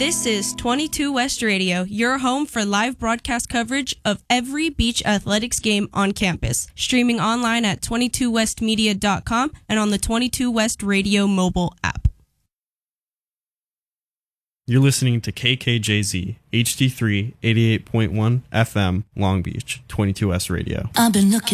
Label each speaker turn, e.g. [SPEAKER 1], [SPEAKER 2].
[SPEAKER 1] This is 22 West Radio, your home for live broadcast coverage of every beach athletics game on campus. Streaming online at 22westmedia.com and on the 22 West Radio mobile app.
[SPEAKER 2] You're listening to KKJZ, HD3, 88.1 FM, Long Beach, 22 West Radio.
[SPEAKER 3] I've been looking